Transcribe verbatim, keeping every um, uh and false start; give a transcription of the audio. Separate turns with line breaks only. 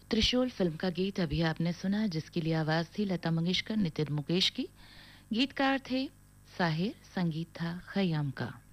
त्रिशूल फिल्म का गीत अभी आपने सुना, जिसके लिए आवाज थी लता मंगेशकर, नितिन मुकेश की। गीतकार थे साहिर, संगीत था खयाम का।